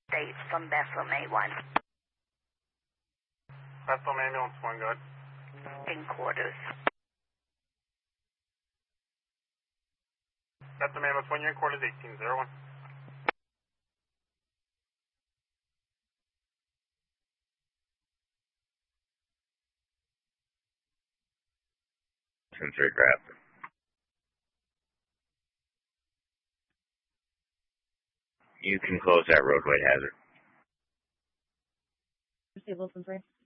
States from Bethlehem A1. Bethlehem ambulance 1, go ahead. In quarters. Bethlehem ambulance 1, you're in quarters 1801. Sensor draft. You can close that roadway hazard. Wilson 3.